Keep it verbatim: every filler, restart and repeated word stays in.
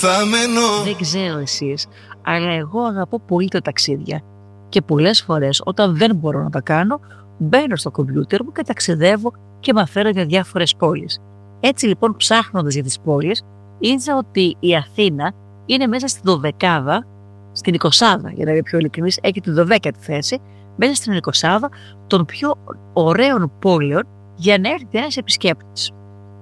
θα μένω. Δεν ξέρω εσείς, αλλά εγώ αγαπώ πολύ τα ταξίδια. Και πολλές φορές όταν δεν μπορώ να τα κάνω, μπαίνω στο κομπιούτερ μου και ταξιδεύω και μαθαίνω για διάφορες πόλεις. Έτσι λοιπόν, ψάχνοντας για τις πόλεις, είδα ότι η Αθήνα είναι μέσα στην δωδεκάδα, στην εικοσάδα, για να είμαι πιο ειλικρινής, έχει τη δωδέκατη θέση, μέσα στην εικοσάδα των πιο ωραίων πόλεων για να έρθει ένας επισκέπτης.